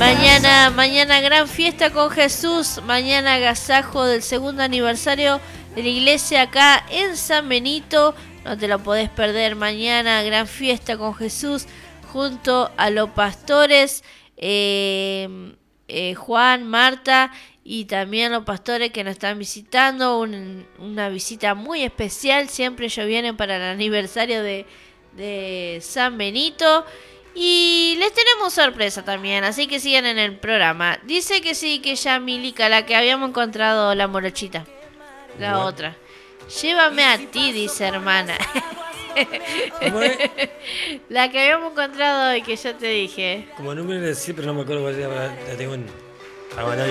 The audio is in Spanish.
Mañana gran fiesta con Jesús. Mañana agasajo del segundo aniversario de la iglesia acá en San Benito. No te lo podés perder. Mañana gran fiesta con Jesús junto a los pastores Juan, Marta y también los pastores que nos están visitando. Una visita muy especial. Siempre ellos vienen para el aniversario de San Benito. Y les tenemos sorpresa también, así que sigan en el programa. Dice que sí, que ya Milica, la que habíamos encontrado, la morochita. La Bueno. otra. Llévame a ti, dice hermana. ¿Cómo es? La que habíamos encontrado hoy, que yo te dije. Como número de decir, pero no me acuerdo cuál era, la tengo en... Ah, bueno,